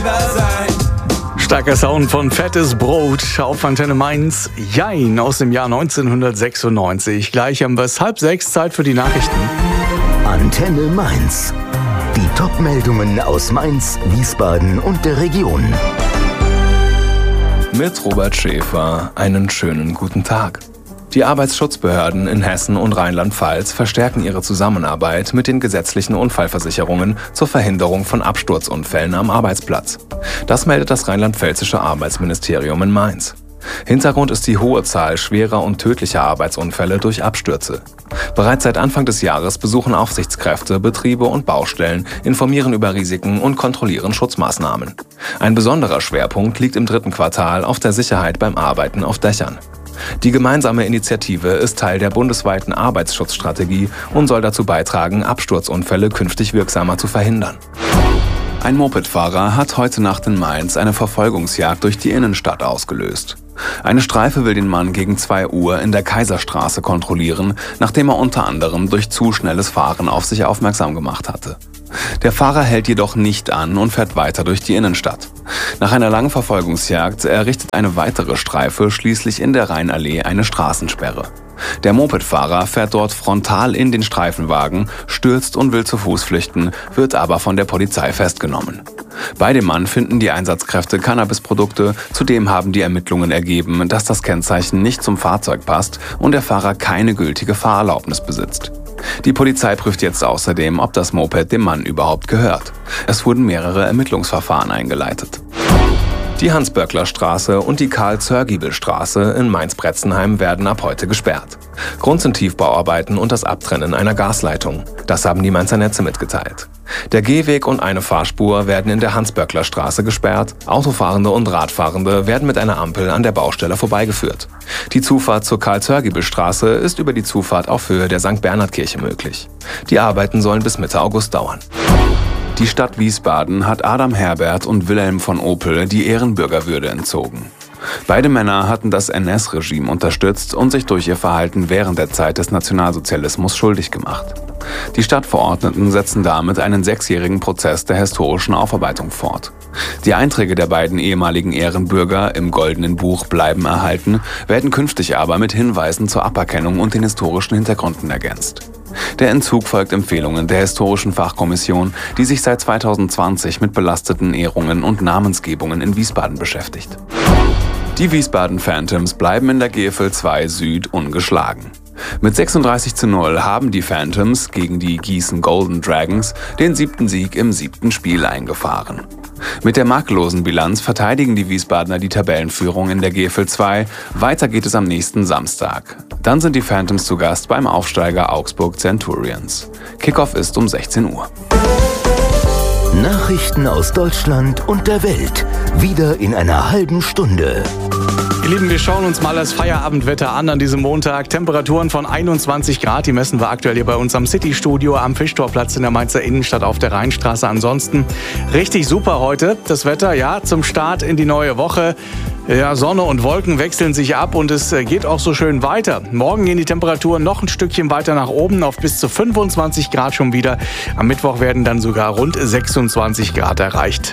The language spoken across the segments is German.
lieber sein. Starker Sound von Fettes Brot auf Antenne Mainz. Jein aus dem Jahr 1996. Gleich haben wir es 5:30, Zeit für die Nachrichten. Antenne Mainz. Die Top-Meldungen aus Mainz, Wiesbaden und der Region. Mit Robert Schäfer einen schönen guten Tag. Die Arbeitsschutzbehörden in Hessen und Rheinland-Pfalz verstärken ihre Zusammenarbeit mit den gesetzlichen Unfallversicherungen zur Verhinderung von Absturzunfällen am Arbeitsplatz. Das meldet das rheinland-pfälzische Arbeitsministerium in Mainz. Hintergrund ist die hohe Zahl schwerer und tödlicher Arbeitsunfälle durch Abstürze. Bereits seit Anfang des Jahres besuchen Aufsichtskräfte Betriebe und Baustellen, informieren über Risiken und kontrollieren Schutzmaßnahmen. Ein besonderer Schwerpunkt liegt im 3. Quartal auf der Sicherheit beim Arbeiten auf Dächern. Die gemeinsame Initiative ist Teil der bundesweiten Arbeitsschutzstrategie und soll dazu beitragen, Absturzunfälle künftig wirksamer zu verhindern. Ein Mopedfahrer hat heute Nacht in Mainz eine Verfolgungsjagd durch die Innenstadt ausgelöst. Eine Streife will den Mann gegen 2 Uhr in der Kaiserstraße kontrollieren, nachdem er unter anderem durch zu schnelles Fahren auf sich aufmerksam gemacht hatte. Der Fahrer hält jedoch nicht an und fährt weiter durch die Innenstadt. Nach einer langen Verfolgungsjagd errichtet eine weitere Streife schließlich in der Rheinallee eine Straßensperre. Der Mopedfahrer fährt dort frontal in den Streifenwagen, stürzt und will zu Fuß flüchten, wird aber von der Polizei festgenommen. Bei dem Mann finden die Einsatzkräfte Cannabisprodukte, zudem haben die Ermittlungen ergeben, dass das Kennzeichen nicht zum Fahrzeug passt und der Fahrer keine gültige Fahrerlaubnis besitzt. Die Polizei prüft jetzt außerdem, ob das Moped dem Mann überhaupt gehört. Es wurden mehrere Ermittlungsverfahren eingeleitet. Die Hans-Böckler-Straße und die Karl-Zörgiebel-Straße in Mainz-Bretzenheim werden ab heute gesperrt. Grund sind Tiefbauarbeiten und das Abtrennen einer Gasleitung. Das haben die Mainzer Netze mitgeteilt. Der Gehweg und eine Fahrspur werden in der Hans-Böckler-Straße gesperrt. Autofahrende und Radfahrende werden mit einer Ampel an der Baustelle vorbeigeführt. Die Zufahrt zur Karl-Zörgiebel-Straße ist über die Zufahrt auf Höhe der St. Bernhard-Kirche möglich. Die Arbeiten sollen bis Mitte August dauern. Die Stadt Wiesbaden hat Adam Herbert und Wilhelm von Opel die Ehrenbürgerwürde entzogen. Beide Männer hatten das NS-Regime unterstützt und sich durch ihr Verhalten während der Zeit des Nationalsozialismus schuldig gemacht. Die Stadtverordneten setzen damit einen 6-jährigen Prozess der historischen Aufarbeitung fort. Die Einträge der beiden ehemaligen Ehrenbürger im Goldenen Buch bleiben erhalten, werden künftig aber mit Hinweisen zur Aberkennung und den historischen Hintergründen ergänzt. Der Entzug folgt Empfehlungen der Historischen Fachkommission, die sich seit 2020 mit belasteten Ehrungen und Namensgebungen in Wiesbaden beschäftigt. Die Wiesbaden Phantoms bleiben in der GFL 2 Süd ungeschlagen. Mit 36:0 haben die Phantoms gegen die Gießen Golden Dragons den 7. Sieg im 7. Spiel eingefahren. Mit der makellosen Bilanz verteidigen die Wiesbadener die Tabellenführung in der GFL 2. Weiter geht es am nächsten Samstag. Dann sind die Phantoms zu Gast beim Aufsteiger Augsburg Centurions. Kickoff ist um 16 Uhr. Nachrichten aus Deutschland und der Welt. Wieder in einer halben Stunde. Ihr Lieben, wir schauen uns mal das Feierabendwetter an diesem Montag. Temperaturen von 21 Grad, die messen wir aktuell hier bei uns am City-Studio am Fischtorplatz in der Mainzer Innenstadt auf der Rheinstraße. Ansonsten richtig super heute das Wetter, ja, zum Start in die neue Woche. Ja, Sonne und Wolken wechseln sich ab und es geht auch so schön weiter. Morgen gehen die Temperaturen noch ein Stückchen weiter nach oben auf bis zu 25 Grad schon wieder. Am Mittwoch werden dann sogar rund 26 Grad erreicht.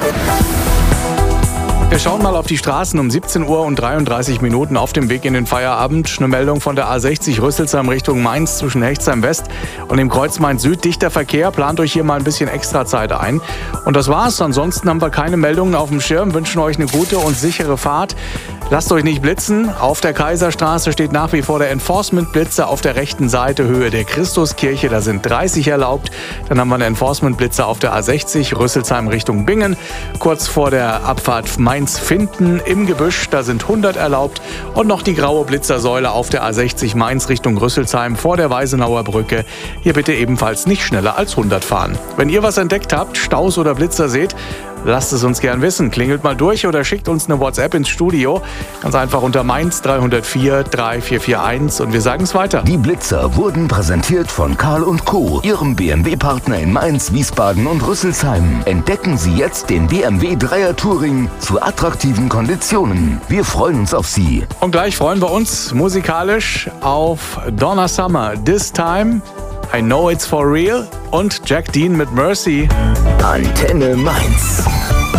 Wir schauen mal auf die Straßen um 17 Uhr und 33 Minuten auf dem Weg in den Feierabend. Eine Meldung von der A60 Rüsselsheim Richtung Mainz zwischen Hechtsheim West und dem Kreuz Mainz Süd. Dichter Verkehr, plant euch hier mal ein bisschen extra Zeit ein. Und das war's. Ansonsten haben wir keine Meldungen auf dem Schirm, wünschen euch eine gute und sichere Fahrt. Lasst euch nicht blitzen. Auf der Kaiserstraße steht nach wie vor der Enforcement-Blitzer auf der rechten Seite, Höhe der Christuskirche. Da sind 30 erlaubt. Dann haben wir einen Enforcement-Blitzer auf der A60 Rüsselsheim Richtung Bingen. Kurz vor der Abfahrt Mainz-Finden im Gebüsch, da sind 100 erlaubt. Und noch die graue Blitzersäule auf der A60 Mainz Richtung Rüsselsheim vor der Weisenauer Brücke. Hier bitte ebenfalls nicht schneller als 100 fahren. Wenn ihr was entdeckt habt, Staus oder Blitzer seht, lasst es uns gern wissen. Klingelt mal durch oder schickt uns eine WhatsApp ins Studio. Ganz einfach unter Mainz 304 3441 und wir sagen es weiter. Die Blitzer wurden präsentiert von Karl & Co., Ihrem BMW-Partner in Mainz, Wiesbaden und Rüsselsheim. Entdecken Sie jetzt den BMW 3er Touring zu attraktiven Konditionen. Wir freuen uns auf Sie. Und gleich freuen wir uns musikalisch auf Donna Summer, This Time, I Know It's For Real und Jack Dean mit Mercy. Antenne Mainz.